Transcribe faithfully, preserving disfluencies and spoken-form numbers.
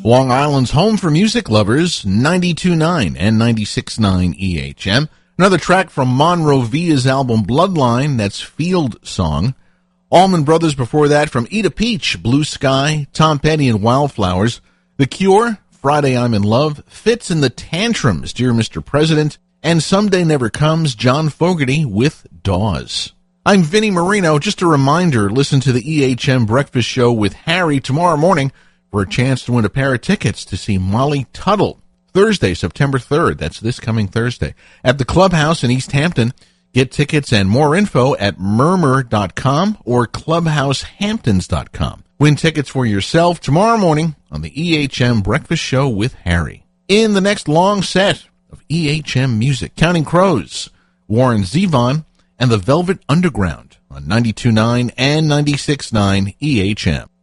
Long Island's home for music lovers, ninety-two point nine and ninety-six point nine E H M. Another track from Monrovia's album Bloodline, that's Field Song. Allman Brothers before that from Eat a Peach, Blue Sky, Tom Petty and Wildflowers. The Cure, Friday I'm in Love, Fitz and the Tantrums, Dear Mister President, and Someday Never Comes, John Fogerty with Dawes. I'm Vinnie Marino. Just a reminder, listen to the E H M Breakfast Show with Harry tomorrow morning for a chance to win a pair of tickets to see Molly Tuttle, Thursday, September third. That's this coming Thursday, at the Clubhouse in East Hampton. Get tickets and more info at murmur dot com or clubhouse hamptons dot com. Win tickets for yourself tomorrow morning on the E H M Breakfast Show with Harry. In the next long set of E H M music, Counting Crows, Warren Zevon, and the Velvet Underground on ninety-two point nine and ninety-six point nine E H M.